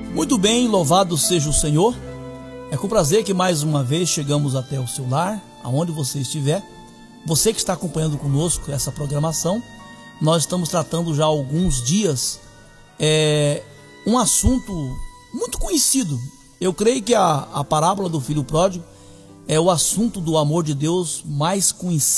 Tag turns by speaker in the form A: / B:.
A: Muito bem, louvado seja o Senhor. É com prazer que mais uma vez chegamos até o seu lar, aonde você estiver. Você que está acompanhando conosco essa programação, nós estamos tratando já há alguns dias um assunto muito conhecido. Eu creio que a parábola do filho pródigo é o assunto do amor de Deus mais conhecido